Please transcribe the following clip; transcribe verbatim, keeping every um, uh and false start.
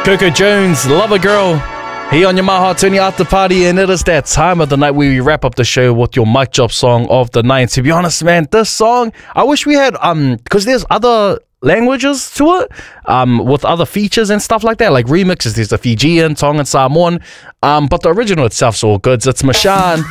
Coco Jones, Lover Girl. Here on your My Heart Tony After Party, and it is that time of the night where we wrap up the show with your mic drop song of the night. To be honest, man, this song, I wish we had, um, because there's other languages to it, um, with other features and stuff like that, like remixes. There's the Fijian, Tongan, Samoan, um, but the original itself's all good. It's Mashan.